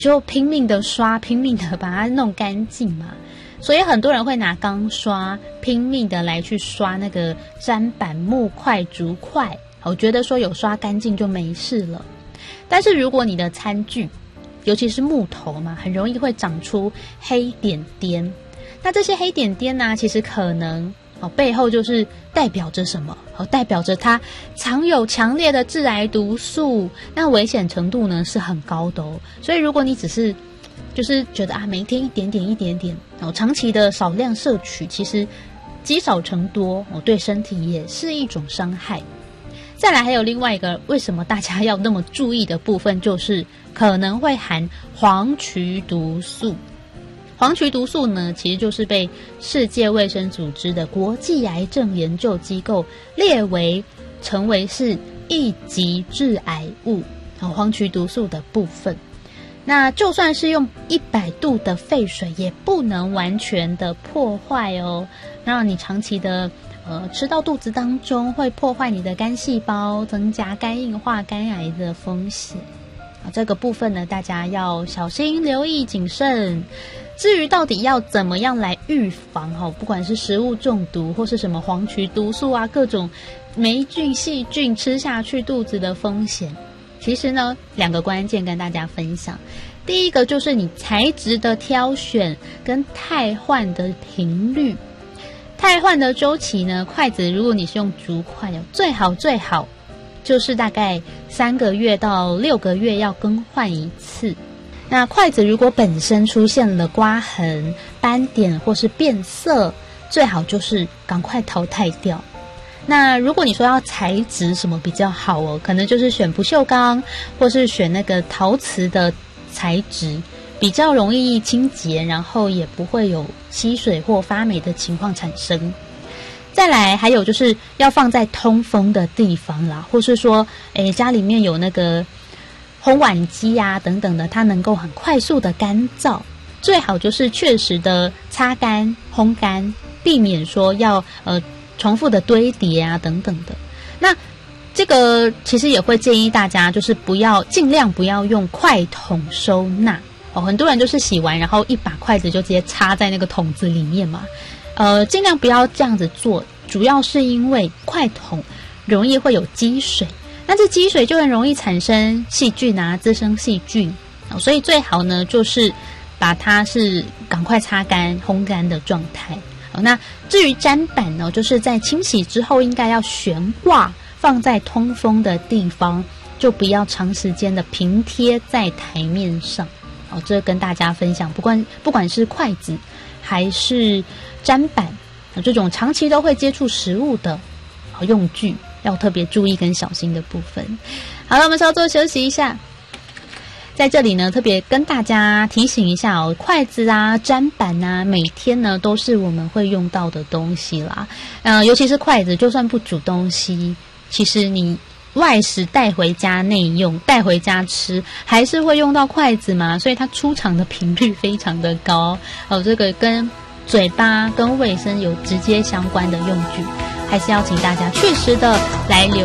就拼命的刷，拼命的把它弄干净嘛。所以很多人会拿钢刷拼命的来去刷那个砧板、木块、竹块，我觉得说有刷干净就没事了。但是如果你的餐具，尤其是木头嘛，很容易会长出黑点点。那这些黑点点呢，其实可能背后就是代表着什么？代表着它藏有强烈的致癌毒素，那危险程度呢是很高的哦。所以如果你只是就是觉得每天一点点，长期的少量摄取，其实积少成多，对身体也是一种伤害。再来还有另外一个为什么大家要那么注意的部分，就是可能会含黄曲毒素。黄曲毒素呢，其实就是被世界卫生组织的国际癌症研究机构列为成为是一级致癌物。黄曲毒素的部分，那就算是用100度的沸水，也不能完全的破坏哦，让你长期的吃到肚子当中，会破坏你的肝细胞，增加肝硬化、肝癌的风险。这个部分呢，大家要小心、留意、谨慎。至于到底要怎么样来预防不管是食物中毒或是什么黄曲毒素啊，各种霉菌、细菌吃下去肚子的风险，其实呢2个关键跟大家分享。第一个就是你材质的挑选跟汰换的频率。汰换的周期呢，筷子如果你是用竹筷，最好就是大概3个月到6个月要更换一次。那筷子如果本身出现了刮痕、斑点或是变色，最好就是赶快淘汰掉。那如果你说要材质什么比较好可能就是选不锈钢或是选那个陶瓷的材质，比较容易清洁，然后也不会有吸水或发霉的情况产生。再来还有就是要放在通风的地方啦，或是说家里面有那个烘碗机啊等等的，它能够很快速的干燥，最好就是确实的擦干、烘干，避免说要重复的堆叠啊等等的。那这个其实也会建议大家就是尽量不要用筷筒收纳很多人就是洗完然后一把筷子就直接插在那个桶子里面嘛，尽量不要这样子做，主要是因为筷筒容易会有积水，那这积水就很容易产生细菌啊，滋生细菌，所以最好呢就是把它是赶快擦干、烘干的状态。那至于砧板呢，就是在清洗之后应该要悬挂放在通风的地方，就不要长时间的平贴在台面上。这跟大家分享，不管是筷子还是砧板，这种长期都会接触食物的用具，要特别注意跟小心的部分。好了，我们稍作休息一下。在这里呢，特别跟大家提醒一下筷子啊、砧板啊，每天呢都是我们会用到的东西啦。尤其是筷子，就算不煮东西，其实你外食带回家内用、带回家吃，还是会用到筷子嘛，所以它出场的频率非常的高。这个跟嘴巴跟卫生有直接相关的用具，还是要请大家确实的来留